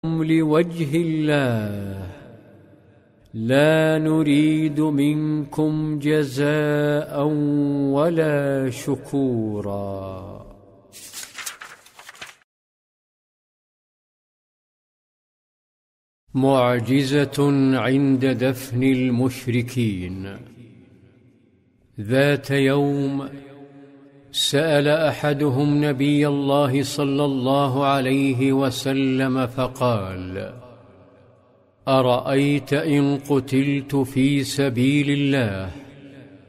لوجه الله لا نريد منكم جزاء ولا شكورا. معجزة عند دفن المشركين. ذات يوم سأل أحدهم نبي الله صلى الله عليه وسلم فقال: أرأيت إن قتلت في سبيل الله